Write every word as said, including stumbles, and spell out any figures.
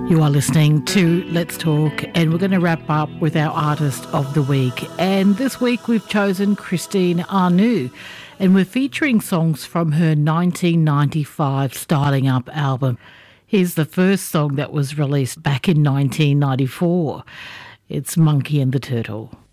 You are listening to Let's Talk, and we're going to wrap up with our Artist of the Week. And this week we've chosen Christine Anu, and we're featuring songs from her nineteen ninety-five Styling Up album. Here's the first song that was released back in nineteen ninety-four. It's Monkey and the Turtle.